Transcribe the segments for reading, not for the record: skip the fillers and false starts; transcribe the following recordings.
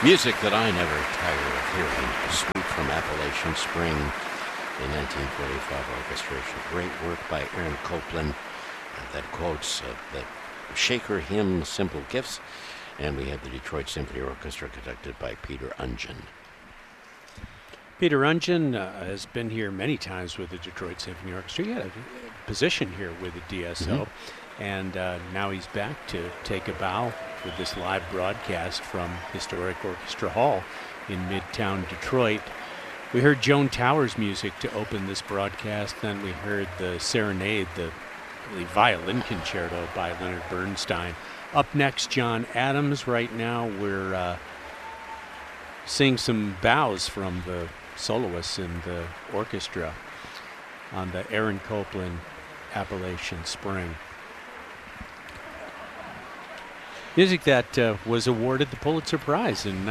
Music that I never tire of hearing. Sweet from Appalachian Spring, a 1945 orchestration. Great work by Aaron Copland that quotes the Shaker hymn, Simple Gifts. And we have the Detroit Symphony Orchestra conducted by Peter Ungen. Peter Ungen has been here many times with the Detroit Symphony Orchestra. He had a position here with the DSO, and now he's back to take a bow with this live broadcast from Historic Orchestra Hall in Midtown Detroit. We heard Joan Towers' music to open this broadcast, then we heard the Serenade, the violin concerto by Leonard Bernstein. Up next, John Adams. Right now we're seeing some bows from the soloists in the orchestra on the Aaron Copland Appalachian Spring. Music that was awarded the Pulitzer Prize in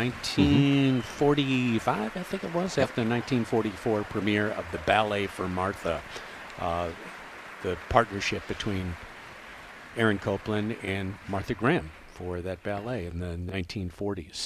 1945, I think it was, after the 1944 premiere of the Ballet for Martha, the partnership between Aaron Copland and Martha Graham for that ballet in the 1940s.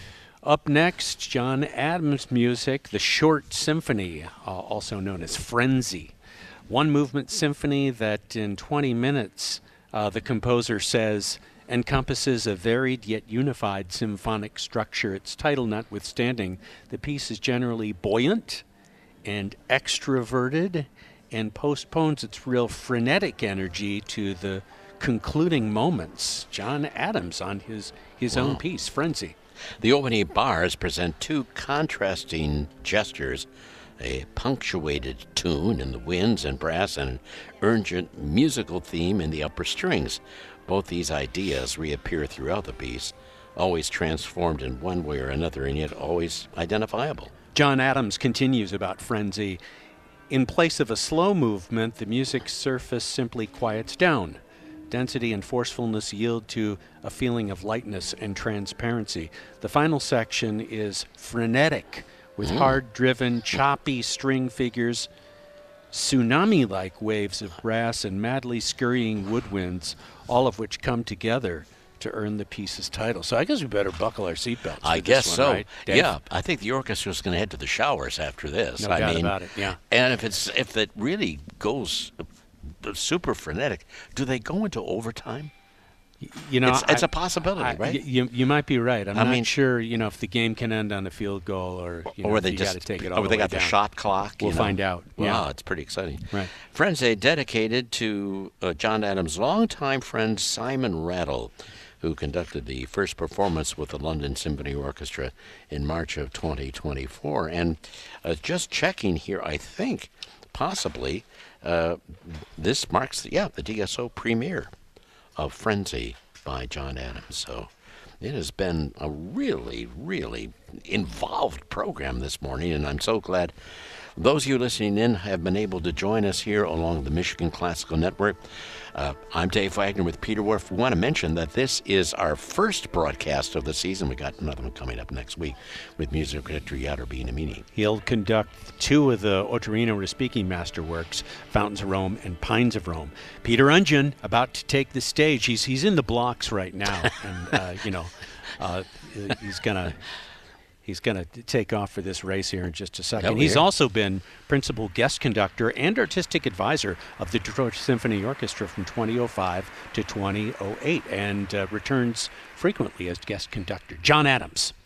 Up next, John Adams' music, the Short Symphony, also known as Frenzy. One movement symphony that in 20 minutes, the composer says, encompasses a varied yet unified symphonic structure. Its title notwithstanding, the piece is generally buoyant and extroverted and postpones its real frenetic energy to the concluding moments. John Adams on his own piece, Frenzy. The opening bars present two contrasting gestures, a punctuated tune in the winds and brass and an urgent musical theme in the upper strings. Both these ideas reappear throughout the piece, always transformed in one way or another and yet always identifiable. John Adams continues about Frenzy. In place of a slow movement, the music's surface simply quiets down. Density and forcefulness yield to a feeling of lightness and transparency. The final section is frenetic, with hard-driven, choppy string figures, tsunami-like waves of brass, and madly scurrying woodwinds, all of which come together to earn the piece's title. So I guess we better buckle our seatbelts. I guess one, so. Right, Dave? Yeah, I think the orchestra's going to head to the showers after this. No doubt about it, yeah. And if it really goes super frenetic, do they go into overtime? You know, it's a possibility, right? You might be right. I'm not sure. You know, if the game can end on a field goal, or they got to take it all or the they way got down. the shot clock. We'll find out. Wow, it's pretty exciting. Right. Frenzy, dedicated to John Adams' longtime friend Simon Rattle, who conducted the first performance with the London Symphony Orchestra in March of 2024. And just checking here, I think possibly this marks the DSO premiere of Frenzy by John Adams. So it has been a really, really involved program this morning, and I'm so glad those of you listening in have been able to join us here along the Michigan Classical Network. I'm Dave Wagner with Peter Wolf. We want to mention that this is our first broadcast of the season. We got another one coming up next week with music director Yadar Binamini. He'll conduct two of the Otorino Respighi masterworks, Fountains of Rome and Pines of Rome. Peter Ungen about to take the stage. He's in the blocks right now, and He's going to take off for this race here in just a second. He's also been principal guest conductor and artistic advisor of the Detroit Symphony Orchestra from 2005 to 2008 and returns frequently as guest conductor. John Adams.